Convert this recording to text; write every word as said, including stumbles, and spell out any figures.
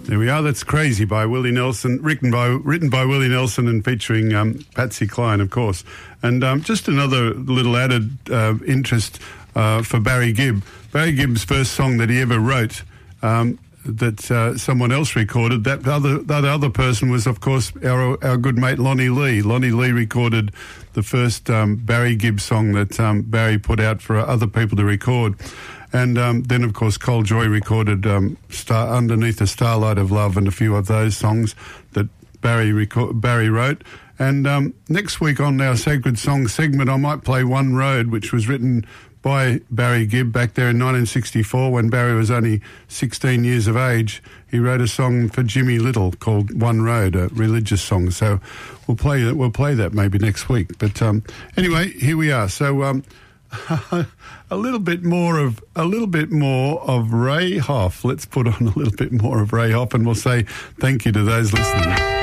There we are. That's Crazy by Willie Nelson, written by written by Willie Nelson and featuring um, Patsy Cline, of course. And um, just another little added uh, interest uh, for Barry Gibb. Barry Gibb's first song that he ever wrote, um, that uh, someone else recorded, that other that other person was, of course, our our good mate Lonnie Lee. Lonnie Lee recorded the first um, Barry Gibb song that um, Barry put out for other people to record. And um, then, of course, Cole Joy recorded um, Star, Underneath the Starlight of Love and a few of those songs that Barry reco- Barry wrote. And um, next week on our Sacred Song segment, I might play One Road, which was written by Barry Gibb back there in nineteen sixty-four when Barry was only sixteen years of age. He wrote a song for Jimmy Little called One Road, a religious song. So we'll play that, we'll play that maybe next week. But um, anyway, here we are. So... Um, a little bit more of a little bit more of Ray Hoff. Let's put on a little bit more of Ray Hoff, and we'll say thank you to those listening.